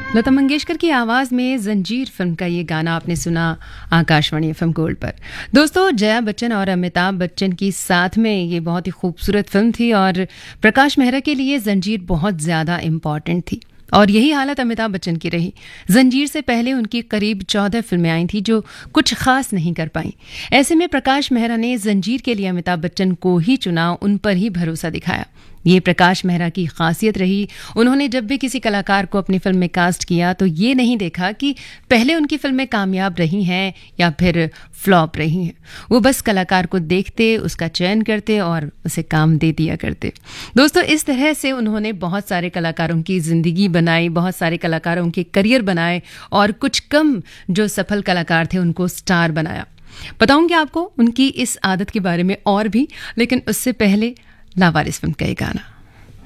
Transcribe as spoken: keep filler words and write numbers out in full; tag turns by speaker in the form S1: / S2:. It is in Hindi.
S1: लता मंगेशकर की आवाज में जंजीर फिल्म का ये गाना आपने सुना आकाशवाणी एफएम गोल्ड पर। दोस्तों, जया बच्चन और अमिताभ बच्चन की साथ में ये बहुत ही खूबसूरत फिल्म थी और प्रकाश मेहरा के लिए जंजीर बहुत ज्यादा इम्पॉर्टेंट थी और यही हालत अमिताभ बच्चन की रही। जंजीर से पहले उनकी करीब चौदह फिल्में आई थी जो कुछ खास नहीं कर पाई। ऐसे में प्रकाश मेहरा ने जंजीर के लिए अमिताभ बच्चन को ही चुना, उन पर ही भरोसा दिखाया। ये प्रकाश मेहरा की खासियत रही। उन्होंने जब भी किसी कलाकार को अपनी फिल्म में कास्ट किया तो ये नहीं देखा कि पहले उनकी फिल्में कामयाब रही हैं या फिर फ्लॉप रही हैं। वो बस कलाकार को देखते, उसका चयन करते और उसे काम दे दिया करते। दोस्तों, इस तरह से उन्होंने बहुत सारे कलाकारों की जिंदगी बनाई, बहुत सारे कलाकारों के करियर बनाए और कुछ कम जो सफल कलाकार थे उनको स्टार बनाया। बताऊंगी आपको उनकी इस आदत के बारे में और भी, लेकिन उससे पहले लावारिस फिल्म का ये गाना।